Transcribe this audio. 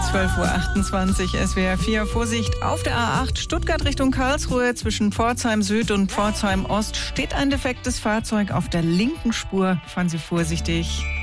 12:28 Uhr, SWR 4. Vorsicht, auf der A8 Stuttgart Richtung Karlsruhe zwischen Pforzheim Süd und Pforzheim Ost steht ein defektes Fahrzeug auf der linken Spur. Fahren Sie vorsichtig.